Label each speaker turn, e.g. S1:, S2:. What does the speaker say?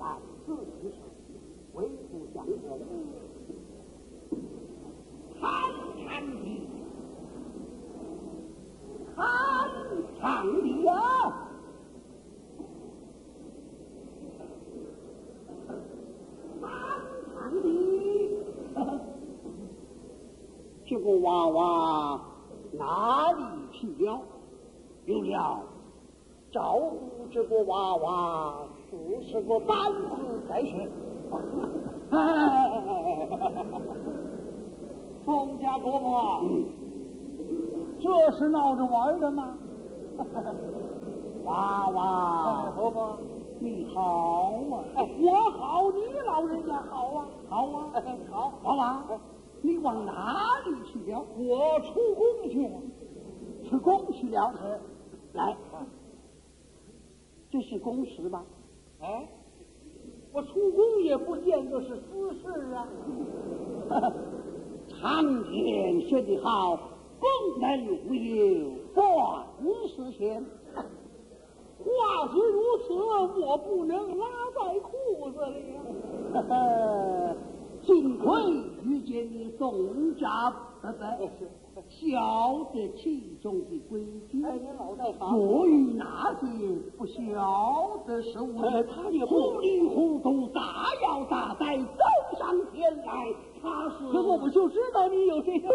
S1: 看此事为父相认，堂堂的，堂堂的呀！堂堂的，这个娃娃哪里去了？有了。照顾这个娃娃是个板子在身。
S2: 冯家伯伯，这是闹着玩的吗？
S1: 娃娃，
S2: 伯伯，
S1: 你好啊！
S2: 我好，你老人家好啊，
S1: 好啊，
S2: 好。
S1: 娃娃，你往哪里去了？
S2: 我出宫去了，
S1: 去宫去了。来。这是公事吧？
S2: 哎，我出宫也不见得是私事啊。
S1: 常言说得好，宫门无有官事先。
S2: 话虽如此，我不能拉在裤子里啊。
S1: 幸亏遇见你宋家伯伯，晓得其中的规矩。
S2: 哎，你老在行。
S1: 至于那些不晓得事物，
S2: 他也
S1: 糊里糊涂、大摇大摆走上前来，他是。
S2: 可我就知道你有这个。